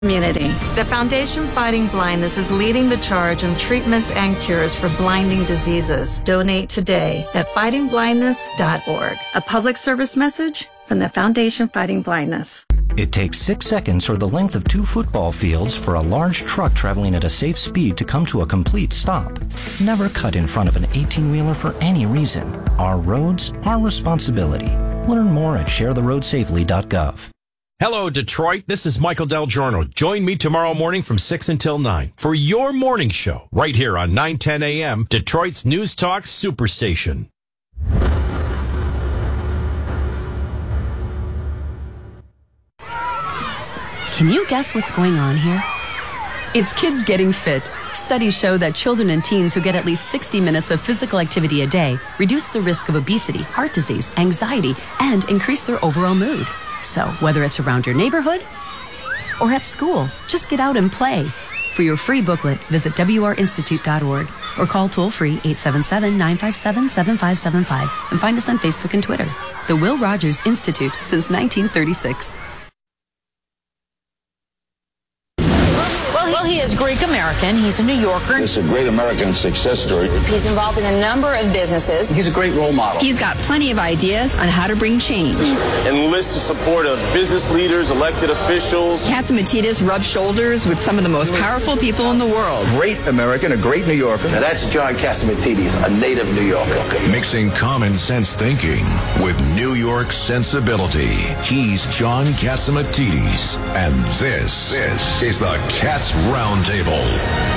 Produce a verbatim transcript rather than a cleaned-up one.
community. The Foundation Fighting Blindness is leading the charge on treatments and cures for blinding diseases. Donate today at fighting blindness dot org. A public service message from the Foundation Fighting Blindness. It takes six seconds or the length of two football fields for a large truck traveling at a safe speed to come to a complete stop. Never cut in front of an eighteen-wheeler for any reason. Our roads, our responsibility. Learn more at share the road safely dot gov. Hello, Detroit. This is Michael Del Giorno. Join me tomorrow morning from six until nine for your morning show right here on nine ten A M, Detroit's News Talk Superstation. Can you guess what's going on here? It's kids getting fit. Studies show that children and teens who get at least sixty minutes of physical activity a day reduce the risk of obesity, heart disease, anxiety, and increase their overall mood. So whether it's around your neighborhood or at school, just get out and play. For your free booklet, visit W R institute dot org or call toll-free eight seven seven, nine five seven, seven five seven five and find us on Facebook and Twitter. The Will Rogers Institute since nineteen thirty-six. Well, he is Greek-American. He's a New Yorker. It's a great American success story. He's involved in a number of businesses. He's a great role model. He's got plenty of ideas on how to bring change. Enlist the support of business leaders, elected officials. Katzimatidis rubs shoulders with some of the most powerful people in the world. Great American, a great New Yorker. Now that's John Katzimatidis, a native New Yorker. Mixing common sense thinking with New York sensibility. He's John Katzimatidis, and this, this is the Cats Roundtable.